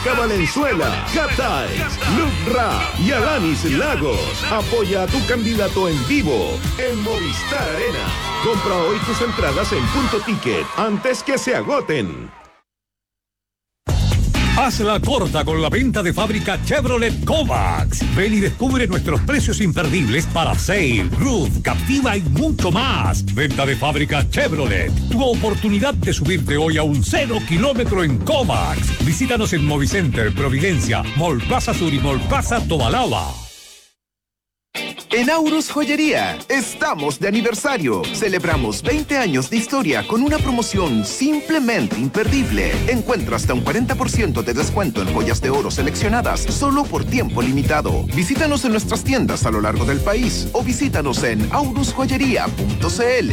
Mónica Valenzuela, Catais, Lucra y Alanis Lagos. Apoya a tu candidato en vivo en Movistar Arena. Compra hoy tus entradas en Punto Ticket antes que se agoten. Hazla corta con la venta de fábrica Chevrolet Kovacs. Ven y descubre nuestros precios imperdibles para Sail, Roof, Captiva y mucho más. Venta de fábrica Chevrolet. Tu oportunidad de subirte hoy a un 0 kilómetro en Kovacs. Visítanos en Movicenter, Providencia, Mall Plaza Sur y Mall Plaza Tobalaba. En Aurus Joyería, estamos de aniversario. Celebramos 20 años de historia con una promoción simplemente imperdible. Encuentra hasta un 40% de descuento en joyas de oro seleccionadas solo por tiempo limitado. Visítanos en nuestras tiendas a lo largo del país o visítanos en aurusjoyería.cl.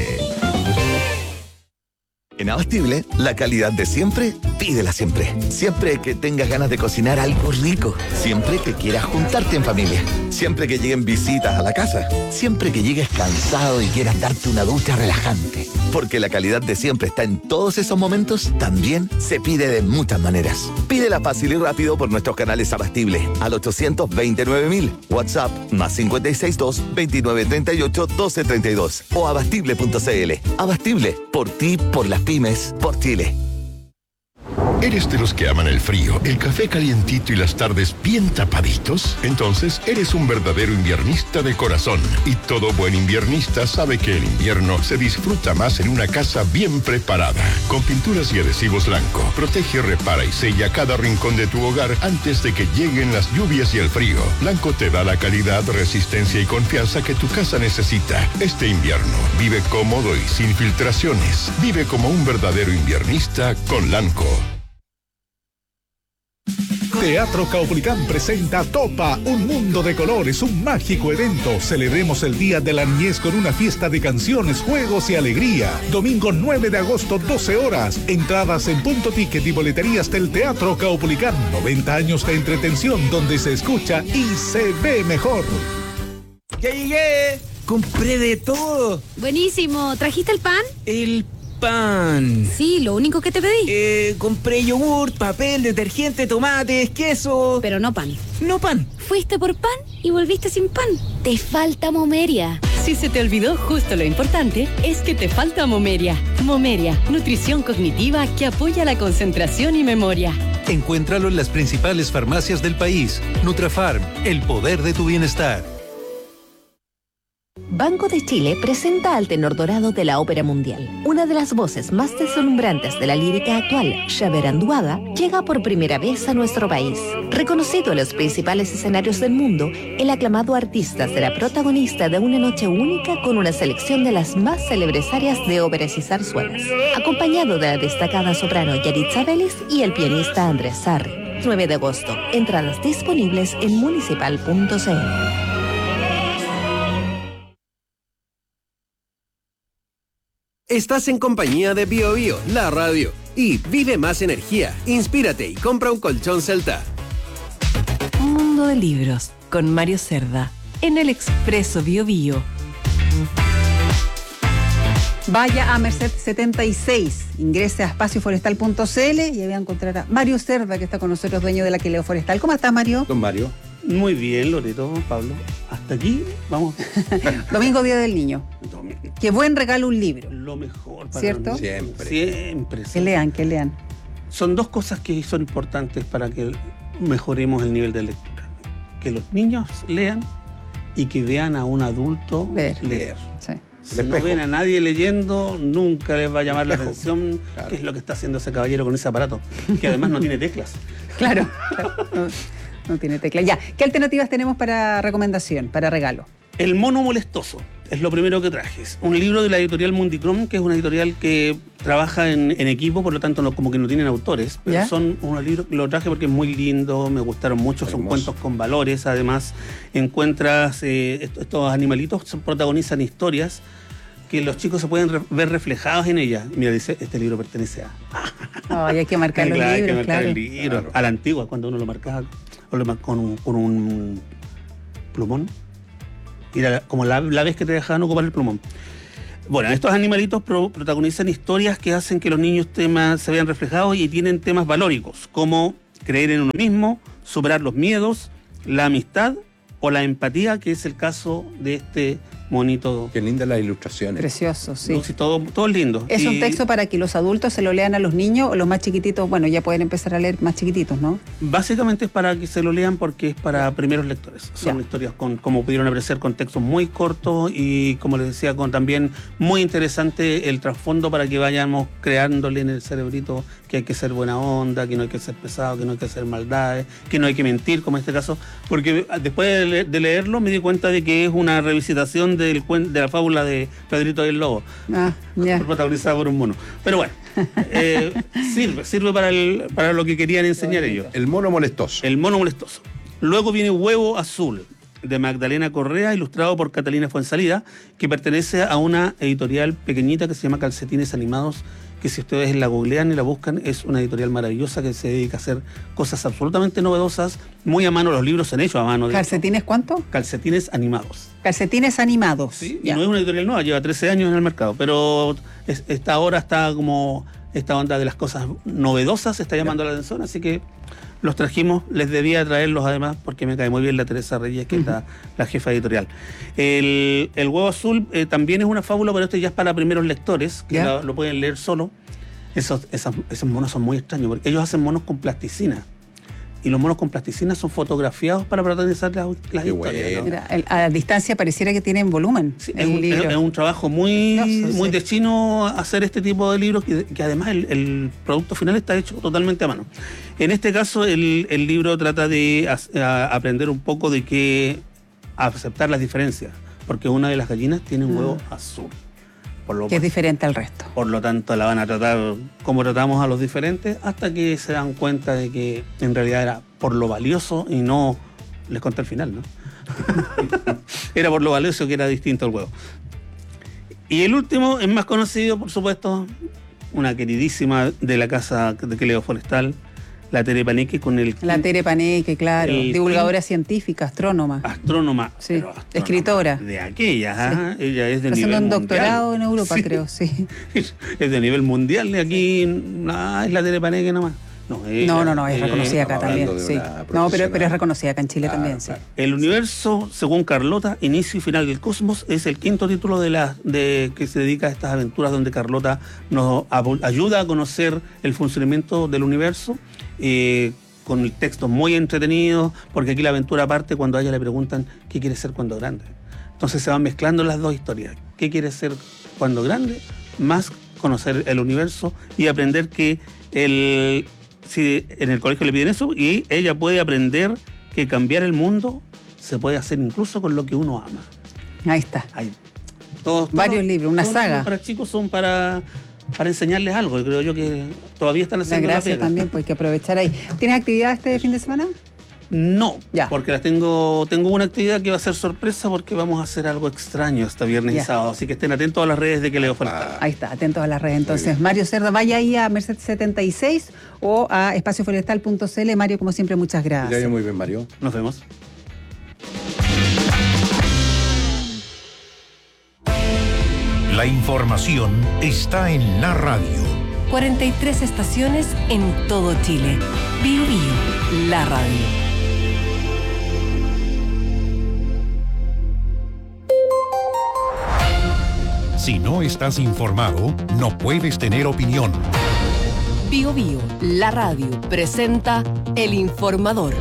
En Abastible, la calidad de siempre, pídela siempre. Siempre que tengas ganas de cocinar algo rico. Siempre que quieras juntarte en familia. Siempre que lleguen visitas a la casa. Siempre que llegues cansado y quieras darte una ducha relajante. Porque la calidad de siempre está en todos esos momentos, también se pide de muchas maneras. Pídela fácil y rápido por nuestros canales Abastible al 829.000, WhatsApp más 562-2938-1232 o abastible.cl. Abastible, por ti, por las pymes, por Chile. ¿Eres de los que aman el frío, el café calientito y las tardes bien tapaditos? Entonces, eres un verdadero inviernista de corazón. Y todo buen inviernista sabe que el invierno se disfruta más en una casa bien preparada. Con pinturas y adhesivos Lanco, protege, repara y sella cada rincón de tu hogar antes de que lleguen las lluvias y el frío. Lanco te da la calidad, resistencia y confianza que tu casa necesita. Este invierno, vive cómodo y sin filtraciones. Vive como un verdadero inviernista con Lanco. Teatro Caupolicán presenta Topa, un mundo de colores, un mágico evento. Celebremos el Día de la Niñez con una fiesta de canciones, juegos y alegría. Domingo 9 de agosto, 12 horas. Entradas en Punto Ticket y boleterías del Teatro Caupolicán. 90 años de entretención donde se escucha y se ve mejor. ¡Ya llegué! ¡Compré de todo! Buenísimo. ¿Trajiste el pan? El pan. Sí, lo único que te pedí. Compré yogur, papel, detergente, tomates, queso. Pero no pan. No pan. Fuiste por pan y volviste sin pan. Te falta Momeria. Si se te olvidó justo lo importante, es que te falta Momeria. Momeria, nutrición cognitiva que apoya la concentración y memoria. Encuéntralo en las principales farmacias del país. Nutrafarm, el poder de tu bienestar. Banco de Chile presenta al tenor dorado de la Ópera Mundial. Una de las voces más deslumbrantes de la lírica actual, Xavier Anduaga, llega por primera vez a nuestro país. Reconocido en los principales escenarios del mundo, el aclamado artista será protagonista de una noche única con una selección de las más célebres áreas de óperas y zarzuelas, acompañado de la destacada soprano Yaritza Vélez y el pianista Andrés Sarri. 9 de agosto. Entradas disponibles en municipal.cl. Estás en compañía de Bio Bio, la radio. Y vive más energía, inspírate y compra un colchón Celta. Mundo de libros, con Mario Cerda, en el Expreso Bio Bio. Vaya a Merced 76, ingrese a espacioforestal.cl y ahí va a encontrar a Mario Cerda, que está con nosotros, dueño de la Aquileo Forestal. ¿Cómo estás, Mario? Don Mario. Muy bien, Loreto, Pablo. Hasta aquí, vamos. Domingo, Día del Niño. Qué buen regalo un libro. Lo mejor para ¿cierto? los niños. Siempre. Que lean. Son dos cosas que son importantes para que mejoremos el nivel de lectura. Que los niños lean y que vean a un adulto leer. Sí. Si no ven a nadie leyendo, nunca les va a llamar la atención qué es lo que está haciendo ese caballero con ese aparato, que además no tiene teclas. Claro. No tiene tecla. Ya, ¿qué alternativas tenemos para recomendación, para regalo? El mono molestoso es lo primero que traje. Es un libro de la editorial Mundicrom, que es una editorial que trabaja en equipo, por lo tanto como que no tienen autores, pero ¿ya? Son unos libros que lo traje porque es muy lindo, me gustaron mucho, son cuentos con valores, además encuentras estos animalitos protagonizan historias que los chicos se pueden ver reflejados en ellas. Mira, dice, este libro pertenece a... Hay que marcar los libros, hay que marcar claro. El libro. Claro. A la antigua, cuando uno lo marcaba con un plumón. Era como la vez que te dejaban ocupar el plumón. Bueno, estos animalitos protagonizan historias que hacen que los niños se vean reflejados y tienen temas valóricos, como creer en uno mismo, superar los miedos, la amistad o la empatía, que es el caso de este monito. Qué lindas las ilustraciones. Precioso, sí. No, sí, todo lindo. Es un texto para que los adultos se lo lean a los niños o los más chiquititos, bueno, ya pueden empezar a leer más chiquititos, ¿no? Básicamente es para que se lo lean porque es para primeros lectores. Son historias como pudieron apreciar, con textos muy cortos y, como les decía, con también muy interesante el trasfondo para que vayamos creándole en el cerebrito que hay que ser buena onda, que no hay que ser pesado, que no hay que hacer maldades, que no hay que mentir, como en este caso, porque después de leerlo me di cuenta de que es una revisitación de la fábula de Pedrito y el Lobo, protagonizada por un mono. Pero bueno, sirve para lo que querían enseñar ellos. El mono molestoso. El mono molestoso. Luego viene Huevo Azul, de Magdalena Correa, ilustrado por Catalina Fuensalida, que pertenece a una editorial pequeñita que se llama Calcetines Animados, que si ustedes la googlean y la buscan, es una editorial maravillosa que se dedica a hacer cosas absolutamente novedosas, muy a mano. Los libros se han hecho a mano. ¿Calcetines cuánto? Calcetines Animados. Calcetines Animados. Sí, y no es una editorial nueva, lleva 13 años en el mercado, pero ahora está como esta onda de las cosas novedosas, está llamando la atención, así que los trajimos. Les debía traerlos además porque me cae muy bien la Teresa Reyes, que es la jefa editorial. El Huevo Azul también es una fábula, pero esto ya es para primeros lectores, que lo pueden leer solo. Esos monos son muy extraños, porque ellos hacen monos con plasticina. Y los monos con plasticina son fotografiados para protagonizar las historias. Mira, a distancia pareciera que tienen volumen. Sí, es un trabajo muy de chino hacer este tipo de libros, que además el producto final está hecho totalmente a mano. En este caso, el libro trata de aprender un poco de que aceptar las diferencias, porque una de las gallinas tiene un huevo azul. Que es diferente al resto. Por lo tanto, la van a tratar como tratamos a los diferentes, hasta que se dan cuenta de que en realidad era por lo valioso y no... Les conté el final, ¿no? Era por lo valioso que era distinto el huevo. Y el último es más conocido, por supuesto, una queridísima de la casa de Cleo Forestal, la Tere Paneque con el... La Tere Paneque, claro. Divulgadora científica, astrónoma. Sí, astrónoma, escritora. De aquellas, sí. Ella es de nivel mundial. Haciendo un doctorado en Europa, sí. Creo, sí. Es de nivel mundial, de aquí es la Tere Paneque nomás. No, es reconocida acá también, sí. No, pero es reconocida acá en Chile también, sí. El universo, según Carlota, inicio y final del cosmos, es el quinto título de que se dedica a estas aventuras, donde Carlota nos ayuda a conocer el funcionamiento del universo, con el texto muy entretenido, porque aquí la aventura parte cuando a ella le preguntan qué quiere ser cuando grande. Entonces se van mezclando las dos historias. ¿Qué quiere ser cuando grande? Más conocer el universo y aprender que si en el colegio le piden eso, y ella puede aprender que cambiar el mundo se puede hacer incluso con lo que uno ama. Ahí está. Varios libros, una saga. Para chicos son para enseñarles algo. Y creo yo que todavía están haciendo la pega. También, pues hay que aprovechar ahí. ¿Tienes actividad este fin de semana? No, porque tengo una actividad que va a ser sorpresa, porque vamos a hacer algo extraño este viernes y sábado, así que estén atentos a las redes de Cleo Forestal. Ahí está, atentos a las redes. Entonces, Mario Cerda, vaya ahí a Merced 76 o a espacioforestal.cl. Mario, como siempre, muchas gracias. Muy bien, Mario. Nos vemos. La información está en la radio. 43 estaciones en todo Chile. Bio Bio, la radio. Si no estás informado, no puedes tener opinión. Bio Bio, la radio, presenta El Informador.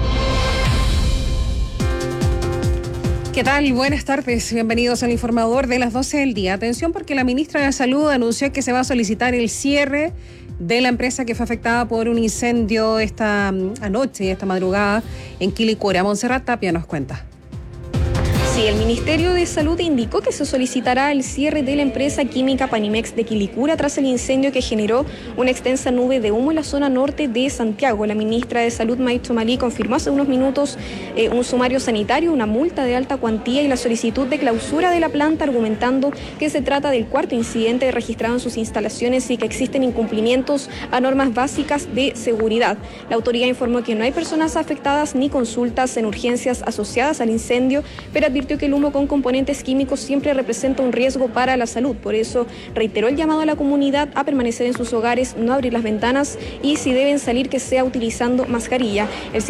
¿Qué tal? Buenas tardes. Bienvenidos al Informador de las 12 del día. Atención, porque la ministra de Salud anunció que se va a solicitar el cierre de la empresa que fue afectada por un incendio esta anoche y esta madrugada en Quilicura. Montserrat Tapia nos cuenta. Sí, el Ministerio de Salud indicó que se solicitará el cierre de la empresa química Panimex de Quilicura tras el incendio que generó una extensa nube de humo en la zona norte de Santiago. La ministra de Salud, Maicho Malí, confirmó hace unos minutos un sumario sanitario, una multa de alta cuantía y la solicitud de clausura de la planta, argumentando que se trata del cuarto incidente registrado en sus instalaciones y que existen incumplimientos a normas básicas de seguridad. La autoridad informó que no hay personas afectadas ni consultas en urgencias asociadas al incendio, pero advirtió advirtió que el humo con componentes químicos siempre representa un riesgo para la salud. Por eso reiteró el llamado a la comunidad a permanecer en sus hogares, no abrir las ventanas y si deben salir que sea utilizando mascarilla. El